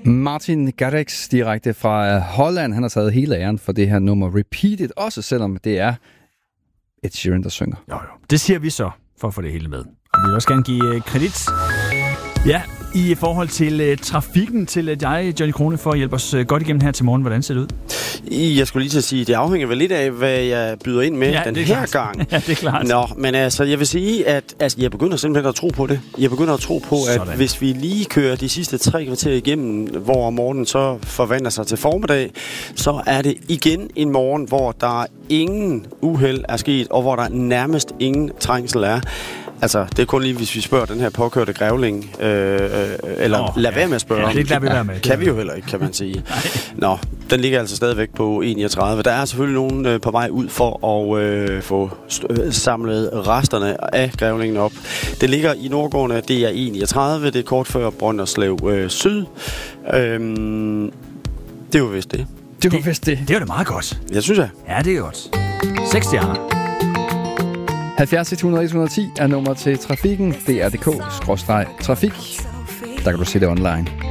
Martin Garrix direkte fra Holland. Han har taget hele æren for det her nummer Repeat It, også selvom det er Ed Sheeran, der synger. Jo. Det siger vi så, for at få det hele med. Og vi vil også gerne give kredit. Ja, i forhold til trafikken, til dig, Johnny Krone, for at hjælpe os godt igennem her til morgen. Hvordan ser det ud? Jeg skulle lige til at sige, det afhænger vel lidt af, hvad jeg byder ind med den her gang. Ja, det er klart. Nå, men altså, jeg vil sige, at jeg begynder simpelthen at tro på det. Jeg begynder at tro på, at hvis vi lige kører de sidste 3 kvarter igennem, hvor morgenen så forvandler sig til formiddag, så er det igen en morgen, hvor der ingen uheld er sket, og hvor der nærmest ingen trængsel er. Altså, det er kun lige, hvis vi spørger den her påkørte grævling, lad være med at spørge. Ja, det lader vi være med. Kan vi jo heller ikke, kan man sige. Nå, den ligger altså stadigvæk på 1,39. Der er selvfølgelig nogen på vej ud for at få samlet resterne af grævlingen op. Det ligger i Nordgående, det er 1,39. Det er kort før Brønderslev Syd. Det var vist det. Det var vist det. Det var da meget godt. Jeg synes jeg. Ja, det er godt. 6 stjerner. 70 100 110 er nummer til trafikken. DRDK/trafik. Der kan du se det online.